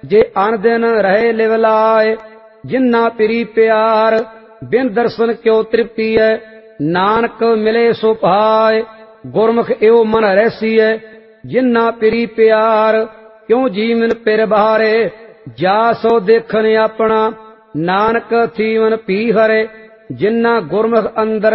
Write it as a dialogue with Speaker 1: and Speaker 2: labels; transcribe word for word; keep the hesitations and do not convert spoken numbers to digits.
Speaker 1: जे अन दिन रहे लिवलाए। जिन्ना पिरी प्यार बिन दर्शन क्यों तृप्ति है, नानक मिले सो पाए। गुरमुख एवं मन रहसी है, जिन्ना पिरी प्यार क्यों जीवन पिर बारे। जा सो देखन अपना, नानक थीवन पी हरे। जिन्ना गुरमुख अंदर